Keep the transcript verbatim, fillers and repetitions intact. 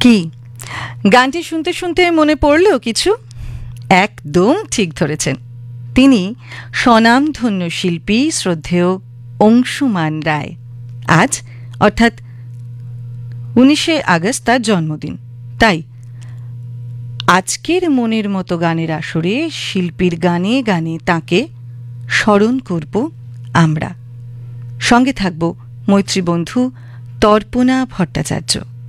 কি গানটি শুনতে শুনতে মনে পড়লো কিছু? একদম ঠিক ধরেছেন। তিনি স্বনামধন্য শিল্পী শ্রদ্ধেয় অংশুমান রায়। আজ অর্থাৎ উনিশে আগস্ট তার জন্মদিন। তাই আজকের মনের মতো গানের আসরে শিল্পীর গানে গানে তাঁকে স্মরণ করব আমরা। সঙ্গে থাকব মৈত্রী বন্ধু তর্পণা ভট্টাচার্য।